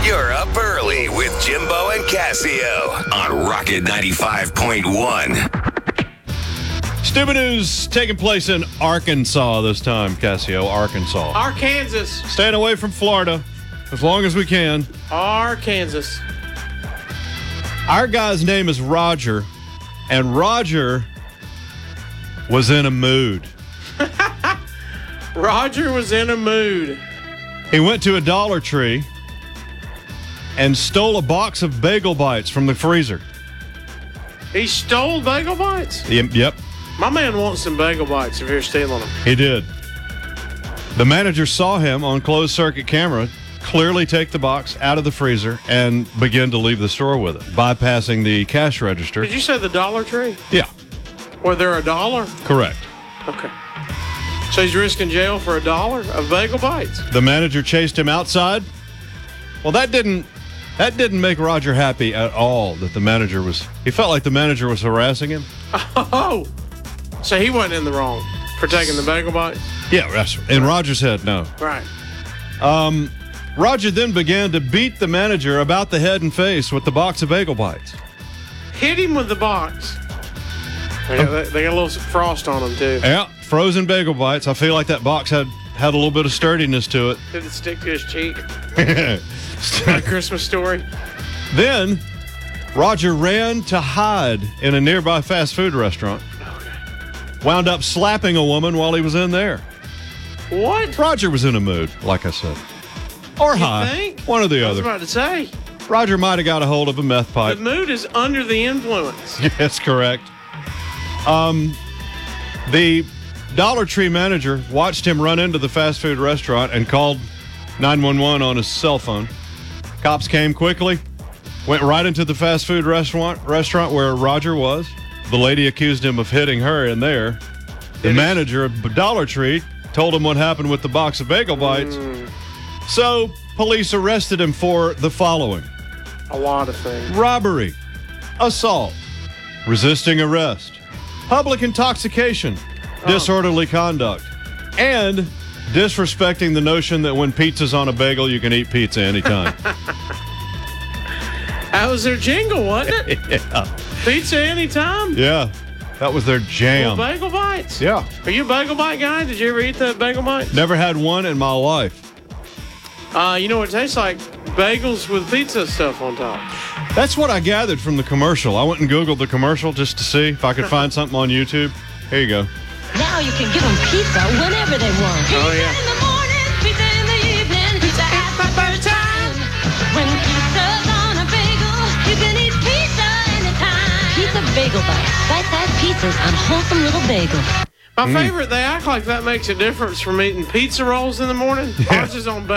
You're up early with Jimbo and Casio on Rocket 95.1. Stupid news taking place in Arkansas this time, Casio. Arkansas. Arkansas. Staying away from Florida as long as we can. Arkansas. Our guy's name is Roger, and Roger was in a mood. Roger was in a mood. He went to a Dollar Tree and stole a box of Bagel Bites from the freezer. He stole Bagel Bites? Yep. My man wants some Bagel Bites if you're stealing them. He did. The manager saw him on closed-circuit camera clearly take the box out of the freezer and begin to leave the store with it, bypassing the cash register. Did you say the Dollar Tree? Yeah. Were there $1? Correct. Okay. So he's risking jail for $1 of Bagel Bites. The manager chased him outside. Well, that didn't make Roger happy at all that the manager he felt like the manager was harassing him. Oh. So he wasn't in the wrong for taking the Bagel Bites? Yeah, that's right. In Roger's head, no. Right. Roger then began to beat the manager about the head and face with the box of Bagel Bites. Hit him with the box. They got a little frost on them, too. Yeah, frozen Bagel Bites. I feel like that box had a little bit of sturdiness to it. Did it stick to his cheek? Like Christmas Story. Then Roger ran to hide in a nearby fast food restaurant. Okay. Wound up slapping a woman while he was in there. What? Roger was in a mood, like I said. Or high. Think? One or the I was other. about to say. Roger might have got a hold of a meth pipe. The mood is under the influence. Yes, correct. The Dollar Tree manager watched him run into the fast food restaurant and called 911 on his cell phone. Cops came quickly, went right into the fast food restaurant where Roger was. The lady accused him of hitting her in there. The manager of Dollar Tree told him what happened with the box of Bagel Bites. So police arrested him for the following: A lot of things. robbery, assault, resisting arrest, public intoxication, disorderly conduct, and disrespecting the notion that when pizza's on a bagel, you can eat pizza anytime. That was their jingle, wasn't it? Yeah. Pizza anytime? Yeah, that was their jam. Well, Bagel Bites. Yeah. Are you a Bagel Bite guy? Did you ever eat that Bagel Bite? Never had one in my life. You know what it tastes like? Bagels with pizza stuff on top. That's what I gathered from the commercial. I went and Googled the commercial just to see if I could find something on YouTube. Here you go. Now you can give them pizza whenever they want. Oh, yeah. Pizza in the morning, pizza in the evening, pizza at my first time. When pizza's on a bagel, you can eat pizza anytime. Pizza Bagel Bites. Bite-sized pizzas on wholesome little bagels. My favorite, they act like that makes a difference from eating pizza rolls in the morning. Ours is on